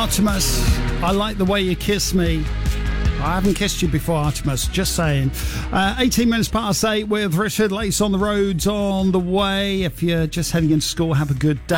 Artemis, I like the way you kiss me. I haven't kissed you before, Artemis, just saying. 18 minutes past 8 with Richard Lace on the roads on the way. If you're just heading into school, have a good day.